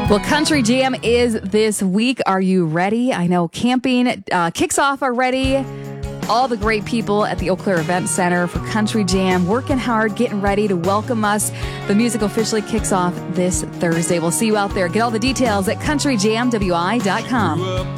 Well, Country Jam is this week. Are you ready? I know camping kicks off already. All the great people at the Eau Claire Event Center for Country Jam working hard, getting ready to welcome us. The music officially kicks off this Thursday. We'll see you out there. Get all the details at countryjamwi.com.